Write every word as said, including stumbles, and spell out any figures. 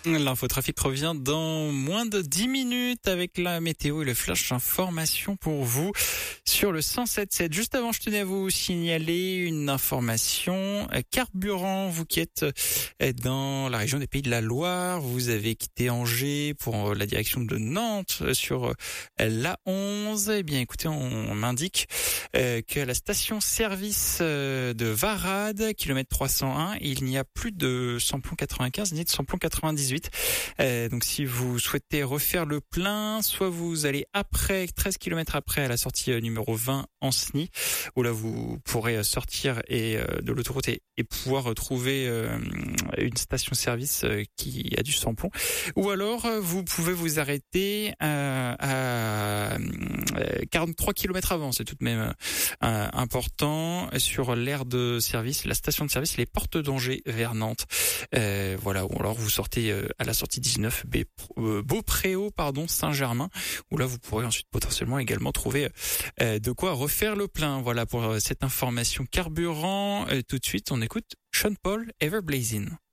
L'infotrafic revient dans moins de dix minutes avec la météo et le flash information pour vous sur le cent sept sept. Juste avant, je tenais à vous signaler une information carburant. Vous qui êtes dans la région des Pays de la Loire, vous avez quitté Angers pour la direction de Nantes sur l'A onze. Eh bien, écoutez, on m'indique qu'à la station-service de Varade, kilomètre trois cent un, il n'y a plus de samplon quatre-vingt-quinze ni de samplon quatre-vingt-dix-huit. Euh, donc si vous souhaitez refaire le plein, soit vous allez après, treize kilomètres après à la sortie euh, numéro vingt Anceny, où là vous pourrez sortir et euh, de l'autoroute et, et pouvoir retrouver euh, une station-service euh, qui a du samplon. Ou alors euh, vous pouvez vous arrêter euh, à euh, quarante-trois kilomètres avant, c'est tout de même euh, important, sur l'aire de service, la station de service, les portes d'Angers vers Nantes. Euh, voilà, ou alors vous sortez euh, à la sortie dix-neuf B, euh, Beaupréau, pardon, Saint-Germain, où là vous pourrez ensuite potentiellement également trouver euh, de quoi refaire le plein. Voilà pour euh, cette information carburant. Euh, tout de suite, on écoute Sean Paul, Ever Blazing.